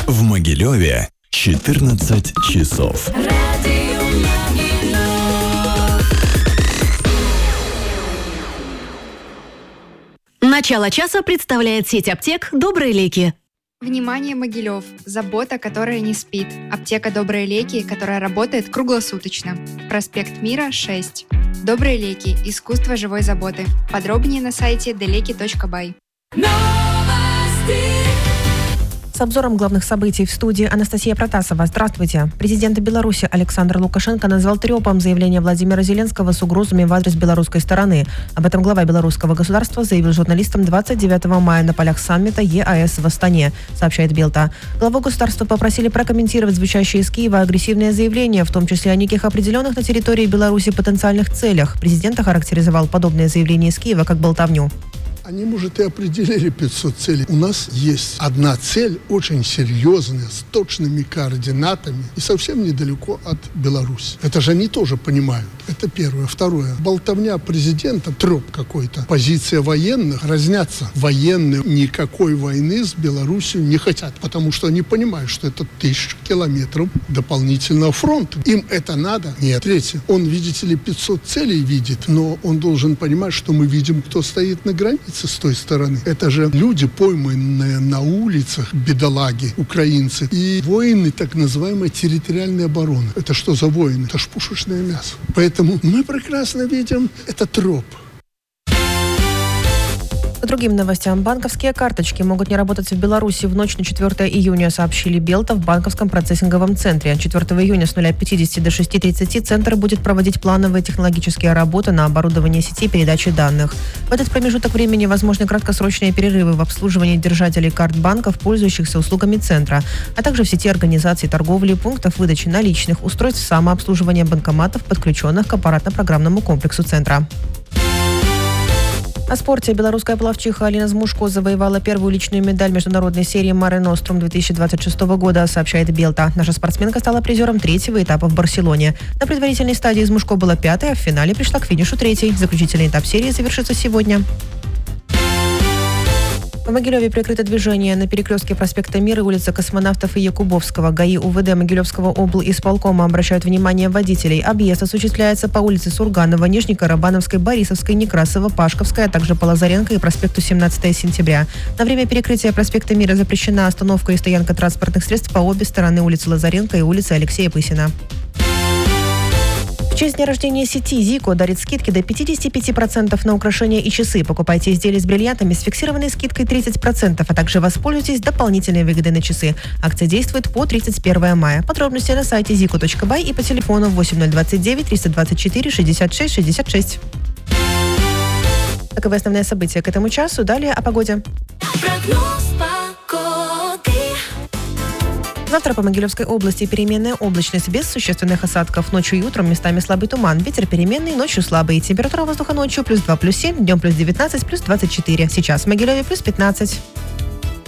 В Могилеве 14 часов. Начало часа представляет сеть аптек «Добрые леки». Внимание, Могилев! Забота, которая не спит. Аптека «Добрые леки», которая работает круглосуточно. Проспект Мира, 6. «Добрые леки. Искусство живой заботы». Подробнее на сайте deleki.by. С обзором главных событий в студии Анастасия Протасова. Здравствуйте. Президент Беларуси Александр Лукашенко назвал трёпом заявление Владимира Зеленского с угрозами в адрес белорусской стороны. Об этом глава белорусского государства заявил журналистам 29 мая на полях саммита ЕАЭС в Астане, сообщает Белта. Главу государства попросили прокомментировать звучащие из Киева агрессивные заявления, в том числе о неких определенных на территории Беларуси потенциальных целях. Президент охарактеризовал подобные заявления из Киева как болтовню. Они, может, и определили 500 целей. У нас есть одна цель, очень серьезная, с точными координатами и совсем недалеко от Беларуси. Это же они тоже понимают. Это первое. Второе. Болтовня президента, трёп какой-то. Позиция военных разнятся. Военные никакой войны с Беларусью не хотят, потому что они понимают, что это 1000 километров дополнительного фронта. Им это надо? Нет. Третье. Он, видите ли, 500 целей видит, но он должен понимать, что мы видим, кто стоит на границе с той стороны. Это же люди, пойманные на улицах, бедолаги, украинцы, и воины так называемой территориальной обороны. Это что за воины? Это ж пушечное мясо. Поэтому мы прекрасно видим, это троп. По другим новостям, банковские карточки могут не работать в Беларуси в ночь на 4 июня, сообщили Белта в банковском процессинговом центре. 4 июня с 0:50 до 6:30 центр будет проводить плановые технологические работы на оборудовании сети передачи данных. В этот промежуток времени возможны краткосрочные перерывы в обслуживании держателей карт банков, пользующихся услугами центра, а также в сети организаций торговли, пунктов выдачи наличных, устройств самообслуживания банкоматов, подключенных к аппаратно-программному комплексу центра. О спорте. Белорусская пловчиха Алина Змушко завоевала первую личную медаль международной серии Маре Нострум 2026 года, сообщает Белта. Наша спортсменка стала призером 3-го этапа в Барселоне. На предварительной стадии Змушко была 5-й, а в финале пришла к финишу 3-й. Заключительный этап серии завершится сегодня. В Могилеве прикрыто движение на перекрестке проспекта Мира, улица Космонавтов и Якубовского. ГАИ УВД Могилевского облисполкома обращают внимание водителей. Объезд осуществляется по улице Сурганова, Нижнекарабановской, Борисовской, Некрасова, Пашковской, а также по Лазаренко и проспекту 17 сентября. На время перекрытия проспекта Мира запрещена остановка и стоянка транспортных средств по обе стороны улицы Лазаренко и улицы Алексея Пысина. В честь дня рождения сети «Зико» дарит скидки до 55% на украшения и часы. Покупайте изделия с бриллиантами с фиксированной скидкой 30%, а также воспользуйтесь дополнительной выгодой на часы. Акция действует по 31 мая. Подробности на сайте zico.by и по телефону 8029 324 66 66. Таковы основные события к этому часу. Далее о погоде. Завтра по Могилевской области переменная облачность без существенных осадков. Ночью и утром местами слабый туман. Ветер переменный, ночью слабый. Температура воздуха ночью +2, +7, днем +19, +24. Сейчас в Могилеве +15.